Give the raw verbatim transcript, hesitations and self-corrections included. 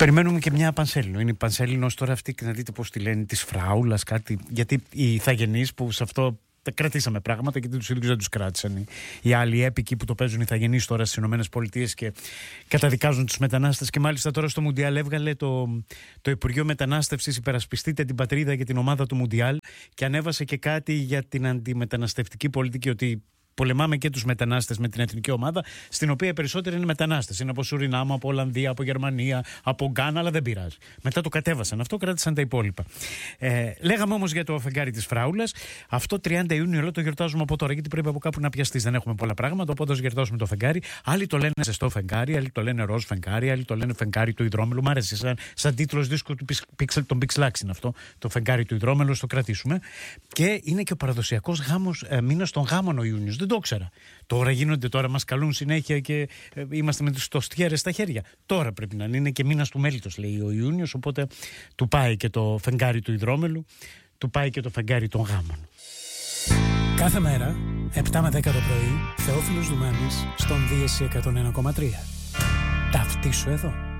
Περιμένουμε και μια πανσέλινο. Είναι η πανσέλινος τώρα αυτή, να δείτε πώς τη λένε, της φράουλας, κάτι. Γιατί οι ηθαγενείς που σε αυτό κρατήσαμε πράγματα, γιατί τους ίδιους δεν τους κράτησαν. Οι άλλοι έπικοι που το παίζουν οι ηθαγενείς τώρα στις ΗΠΑ και καταδικάζουν τους μετανάστες. Και μάλιστα τώρα στο Μουντιάλ έβγαλε το, το Υπουργείο Μετανάστευσης «Υπερασπιστείτε την πατρίδα» για την ομάδα του Μουντιάλ και ανέβασε και κάτι για την αντιμεταναστευτική πολιτική, ότι πολεμάμε και τους μετανάστες με την εθνική ομάδα, στην οποία οι περισσότεροι είναι μετανάστες. Είναι από Σουρινάμ, από Ολλανδία, από Γερμανία, από Γκάνα, αλλά δεν πειράζει. Μετά το κατέβασαν αυτό, κράτησαν τα υπόλοιπα. Ε, λέγαμε όμως για το φεγγάρι της φράουλας. Αυτό τριάντα Ιουνίου, όλο το γιορτάζουμε από τώρα, γιατί πρέπει από κάπου να πιαστείς. Δεν έχουμε πολλά πράγματα, οπότε θα γιορτάσουμε το φεγγάρι. Άλλοι το λένε ζεστό φεγγάρι, άλλοι το λένε ροζ φεγγάρι, άλλοι το λένε φεγγάρι του υδρόμελου. Μ' άρεσε σαν, σαν τίτλος δίσκου του Pixel, τον Pixelax είναι αυτό. Το φεγγάρι του υδρόμελου, το κρατήσουμε. Και είναι και ο παραδοσιακός γάμος, ε, μήνας των γάμων ο Ιούνιος. Δεν το ήξερα. Τώρα γίνονται, τώρα μας καλούν συνέχεια και ε, είμαστε με τους τοστιέρες στα χέρια. Τώρα πρέπει να είναι, είναι και μήνας του μέλιτος, λέει ο Ιούνιος, οπότε του πάει και το φεγγάρι του υδρόμελου, του πάει και το φεγγάρι των γάμων. Κάθε μέρα, επτά με δέκα το πρωί, Θεόφιλος Δουμάνης στον Δίεση εκατόν ένα κόμμα τρία. Ταυτίσου εδώ.